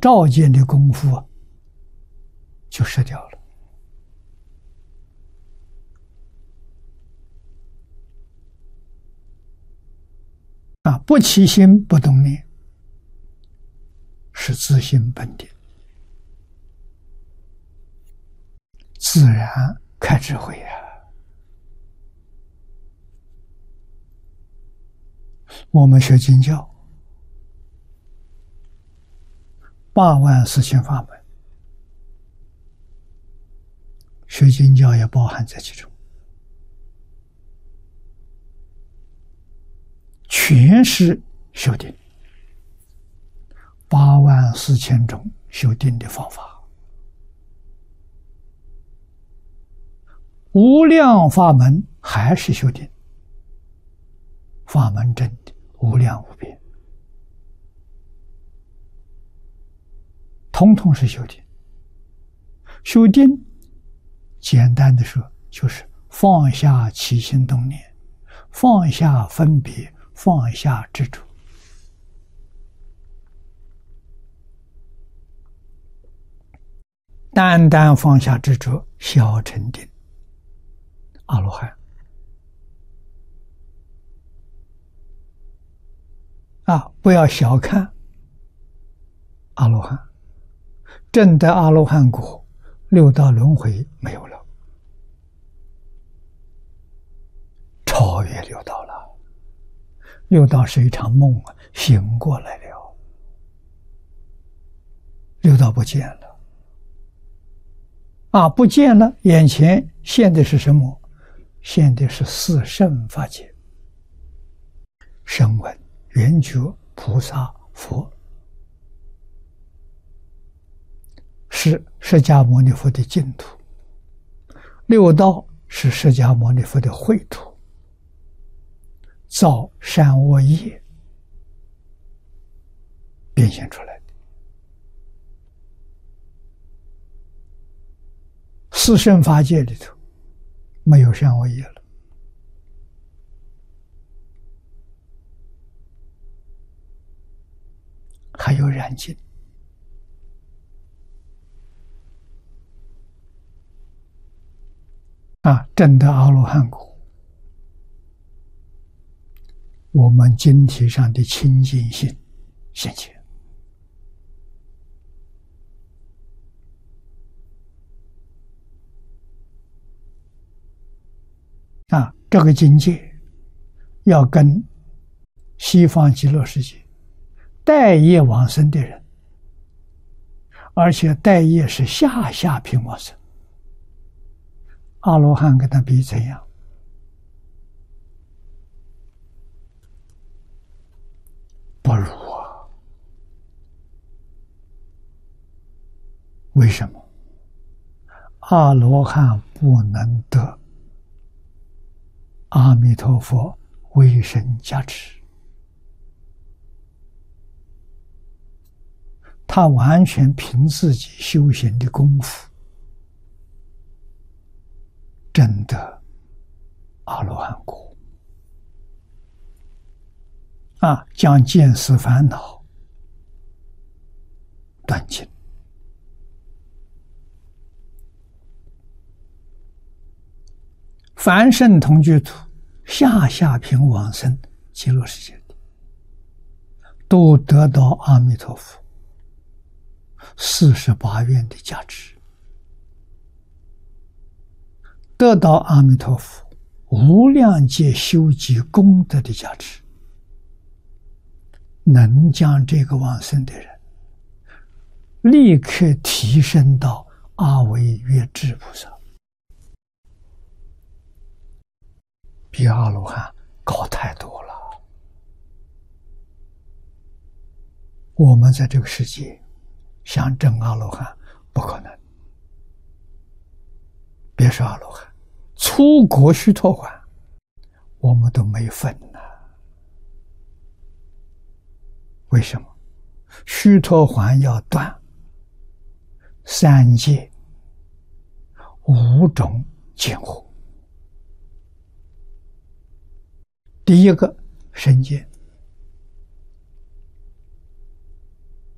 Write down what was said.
照见的功夫就失掉了。不起心不动念，是自性本定，自然开智慧啊！我们学经教84000法门，学经教也包含在其中，全是修定，84000种修定的方法，无量法门还是修定，法门真的无量无边，统统是修定。修定简单的说，就是放下起心动念，放下分别，放下执着。单单放下执着，小成定，阿罗汉。不要小看阿罗汉，证得阿罗汉果，六道轮回没有了，超越六道了。六道是一场梦啊，醒过来了，六道不见了。不见了，眼前现的是什么？现的是四圣法界，声闻、缘觉、菩萨、佛，是释迦牟尼佛的净土，六道是释迦牟尼佛的秽土，造善恶业变现出来的。四圣法界里头没有善恶业了，还有染净。证得阿罗汉果，我们经体上的清净心现前。这个境界要跟西方极乐世界待业往生的人，而且待业是下品往生，阿罗汉跟他比怎样？不如啊！为什么？阿罗汉不能得阿弥陀佛威神加持，他完全凭自己修行的功夫证得阿罗汉果，将见思烦恼断尽。凡圣同居土下品往生极乐世界的，都得到阿弥陀佛48愿的加持，得到阿弥陀佛无量劫修集功德的加持，能将这个往生的人立刻提升到阿惟越致菩萨，比阿罗汉高太多了。我们在这个世界想证阿罗汉不可能，别说阿罗汉，出国须陀洹我们都没份呢。为什么？须陀洹要断3界5种见惑。第一个身见，